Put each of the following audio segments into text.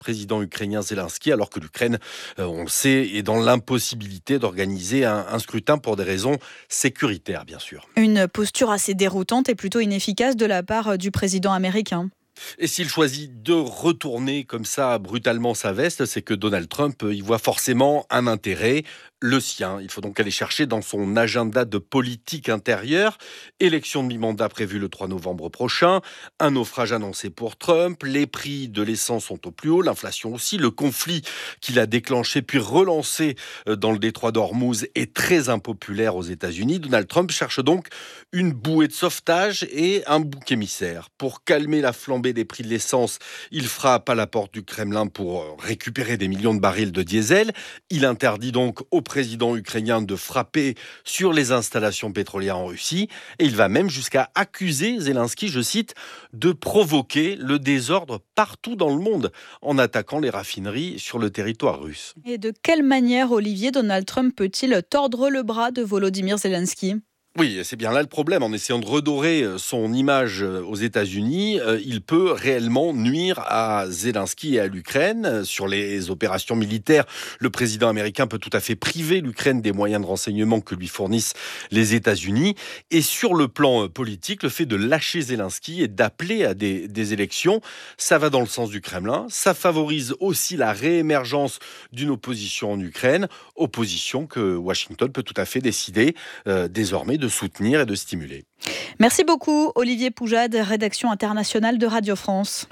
président ukrainien Zelensky, alors que l'Ukraine, on le sait, est dans l'impossibilité d'organiser un scrutin pour des raisons sécuritaires, bien sûr. Une posture assez déroutante et plutôt inefficace de la part du président américain. Et s'il choisit de retourner comme ça brutalement sa veste, c'est que Donald Trump y voit forcément un intérêt, le sien. Il faut donc aller chercher dans son agenda de politique intérieure. Élection de mi-mandat prévue le 3 novembre prochain, un naufrage annoncé pour Trump, les prix de l'essence sont au plus haut, l'inflation aussi, le conflit qu'il a déclenché puis relancé dans le détroit d'Ormuz est très impopulaire aux États-Unis. Donald Trump cherche donc une bouée de sauvetage et un bouc émissaire. Pour calmer la flambée des prix de l'essence, il frappe à la porte du Kremlin pour récupérer des millions de barils de diesel. Il interdit donc au président ukrainien de frapper sur les installations pétrolières en Russie. Et il va même jusqu'à accuser Zelensky, je cite, de provoquer le désordre partout dans le monde en attaquant les raffineries sur le territoire russe. Et de quelle manière, Olivier, Donald Trump peut-il tordre le bras de Volodymyr Zelensky ? Oui, c'est bien là le problème. En essayant de redorer son image aux États-Unis, il peut réellement nuire à Zelensky et à l'Ukraine. Sur les opérations militaires, le président américain peut tout à fait priver l'Ukraine des moyens de renseignement que lui fournissent les États-Unis. Et sur le plan politique, le fait de lâcher Zelensky et d'appeler à des élections, ça va dans le sens du Kremlin. Ça favorise aussi la réémergence d'une opposition en Ukraine, opposition que Washington peut tout à fait décider désormais de soutenir et de stimuler. Merci beaucoup, Olivier Poujade, rédaction internationale de Radio France.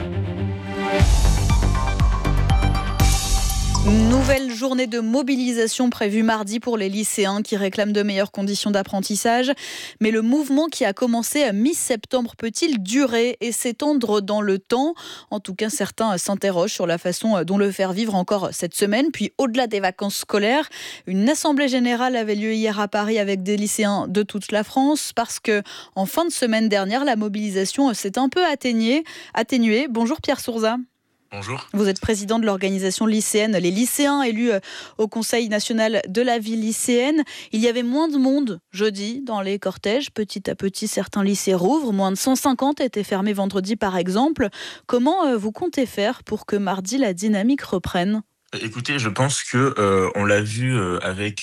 Nouvelle journée de mobilisation prévue mardi pour les lycéens qui réclament de meilleures conditions d'apprentissage. Mais le mouvement qui a commencé à mi-septembre peut-il durer et s'étendre dans le temps ? En tout cas, certains s'interrogent sur la façon dont le faire vivre encore cette semaine. Puis au-delà des vacances scolaires, une assemblée générale avait lieu hier à Paris avec des lycéens de toute la France parce que en fin de semaine dernière, la mobilisation s'est un peu atténuée. Bonjour Pierre Sourza. Bonjour. Vous êtes président de l'organisation lycéenne, les lycéens élus au Conseil national de la vie lycéenne. Il y avait moins de monde jeudi dans les cortèges. Petit à petit, certains lycées rouvrent. Moins de 150 étaient fermés vendredi, par exemple. Comment vous comptez faire pour que mardi, la dynamique reprenne ? Écoutez, je pense que on l'a vu avec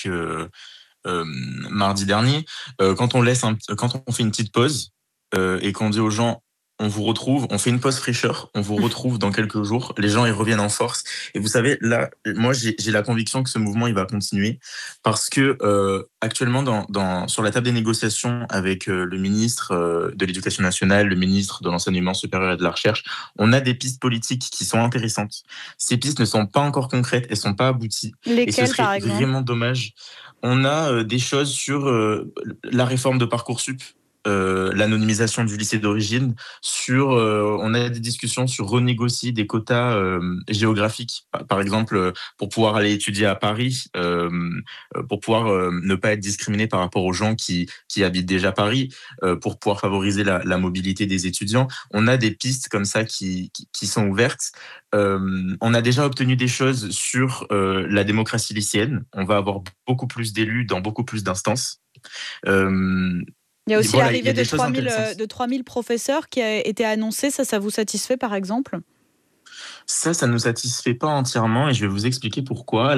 mardi dernier. Quand on fait une petite pause et qu'on dit aux gens on vous retrouve, on fait une pause fraîcheur, on vous retrouve dans quelques jours, les gens ils reviennent en force. Et vous savez, là, moi j'ai la conviction que ce mouvement il va continuer parce que actuellement sur la table des négociations avec le ministre de l'Éducation nationale, le ministre de l'Enseignement supérieur et de la Recherche, on a des pistes politiques qui sont intéressantes. Ces pistes ne sont pas encore concrètes, elles sont pas abouties. Lesquelles, et ce serait par exemple ? vraiment dommage. On a des choses sur la réforme de Parcoursup. L'anonymisation du lycée d'origine, on a des discussions sur renégocier des quotas géographiques, par exemple pour pouvoir aller étudier à Paris, pour pouvoir ne pas être discriminé par rapport aux gens qui habitent déjà Paris, pour pouvoir favoriser la mobilité des étudiants. On a des pistes comme ça qui sont ouvertes. On a déjà obtenu des choses sur la démocratie lycéenne. On va avoir beaucoup plus d'élus dans beaucoup plus d'instances. Il y a aussi l'arrivée de 3000 professeurs qui a été annoncée. Ça vous satisfait, par exemple ? Ça ne nous satisfait pas entièrement et je vais vous expliquer pourquoi.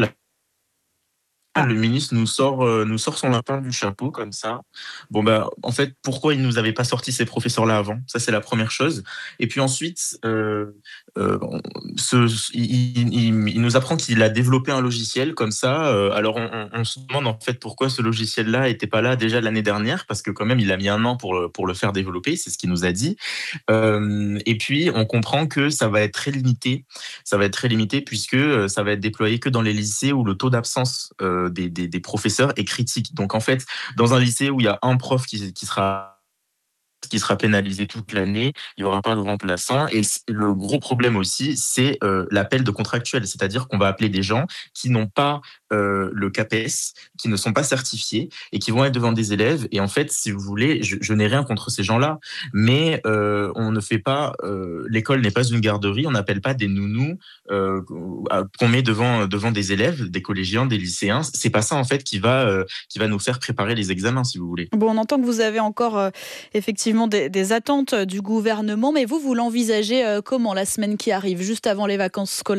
Le ministre nous sort son lapin du chapeau comme ça. Bon en fait, pourquoi il nous avait pas sorti ces professeurs-là avant ? Ça c'est la première chose. Et puis ensuite, il nous apprend qu'il a développé un logiciel comme ça. Alors on se demande en fait pourquoi ce logiciel-là était pas là déjà l'année dernière, parce que quand même il a mis 1 an pour le faire développer. C'est ce qu'il nous a dit. Et puis on comprend que ça va être très limité. Ça va être très limité puisque ça va être déployé que dans les lycées où le taux d'absence des professeurs est critique. Donc en fait, dans un lycée où il y a un prof qui sera pénalisé toute l'année, il n'y aura pas de remplaçant. Et le gros problème aussi, c'est l'appel de contractuels, c'est-à-dire qu'on va appeler des gens qui n'ont pas le CAPES, qui ne sont pas certifiés et qui vont être devant des élèves. Et en fait, si vous voulez, je n'ai rien contre ces gens-là, mais on ne fait pas, l'école n'est pas une garderie, on n'appelle pas des nounous qu'on met devant des élèves, des collégiens, des lycéens. C'est pas ça en fait qui va nous faire préparer les examens, si vous voulez. Bon, on entend que vous avez encore effectivement des attentes du gouvernement, mais vous l'envisagez comment la semaine qui arrive, juste avant les vacances scolaires ?